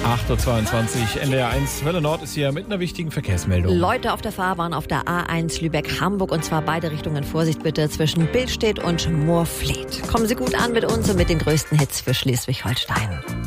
8.22 Uhr, NDR1 Welle Nord ist hier mit einer wichtigen Verkehrsmeldung. Leute auf der Fahrbahn auf der A1 Lübeck-Hamburg und zwar beide Richtungen. Vorsicht bitte zwischen Billstedt und Moorfleet. Kommen Sie gut an mit uns und mit den größten Hits für Schleswig-Holstein.